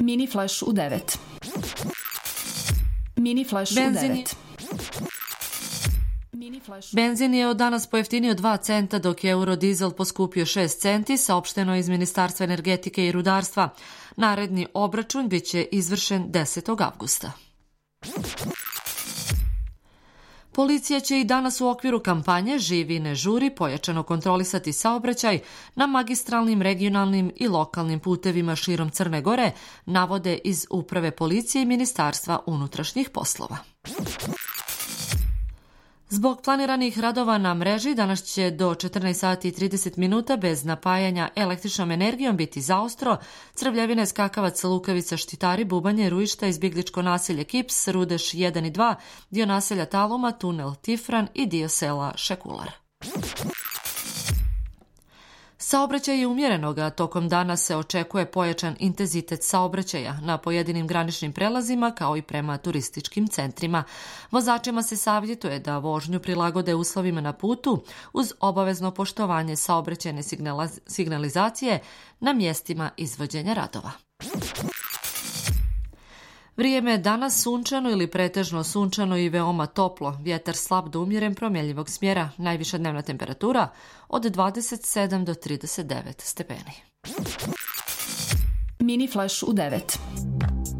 Mini Flash u 9. Mini Flash u 9. Benzin je od danas pojeftinio 2 centa, dok je eurodizel poskupio 6 centi, saopšteno iz Ministarstva energetike i rudarstva. Naredni obračun biće izvršen 10. avgusta. Policija će i danas u okviru kampanje Živi ne žuri pojačano kontrolisati saobraćaj na magistralnim, regionalnim i lokalnim putevima širom Crne Gore, navode iz Uprave policije i Ministarstva unutrašnjih poslova. Zbog planiranih radova na mreži danas će do 14 sati i 30 minuta bez napajanja električnom energijom biti zaostro. Crvljevine, Skakavac, Lukavica, Štitari, Bubanje, Rujišta, Izbjegličko naselje Kips, Rudeš 1 i 2, dio naselja Taluma, tunel Tifran i dio sela Šekular. Saobraćaj je umjerenog, a tokom dana se očekuje pojačan intenzitet saobraćaja na pojedinim graničnim prelazima kao i prema turističkim centrima. Vozačima se savjetuje da vožnju prilagode uslovima na putu uz obavezno poštovanje saobraćajne signalizacije na mjestima izvođenja radova. Vrijeme je danas sunčano ili pretežno sunčano i veoma toplo. Vjetar slab do umjeren promjenjivog smjera. Najviša dnevna temperatura od 27 do 39 stepeni. Mini Flash u 9.